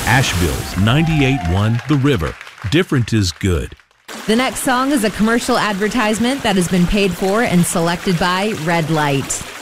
Asheville's 98.1 The River. Different is good. The next song is a commercial advertisement that has been paid for and selected by Red Light.